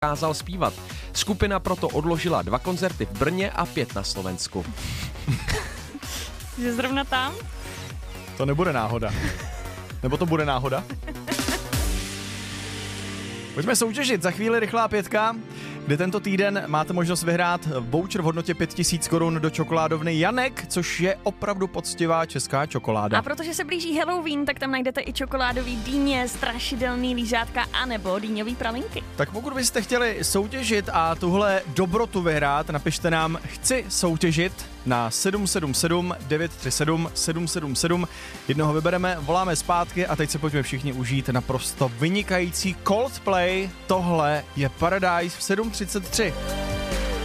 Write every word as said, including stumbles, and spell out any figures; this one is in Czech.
dokázal zpívat. Skupina proto odložila dva koncerty v Brně a pět na Slovensku. Že zrovna tam? To nebude náhoda. Nebo to bude náhoda? Pojďme soutěžit, za chvíli rychlá pětka, kde tento týden máte možnost vyhrát voucher v hodnotě pět tisíc korun do čokoládovny Janek, což je opravdu poctivá česká čokoláda. A protože se blíží Halloween, tak tam najdete i čokoládový dýně, strašidelný lízátka anebo dýňový pralinky. Tak pokud byste chtěli soutěžit a tuhle dobrotu vyhrát, napište nám chci soutěžit na sedm sedm sedm devět tři sedm sedm sedm sedm. Jednoho vybereme, voláme zpátky a teď se pojďme všichni užít naprosto vynikající Coldplay. Tohle je Paradise v sedm třicet tři.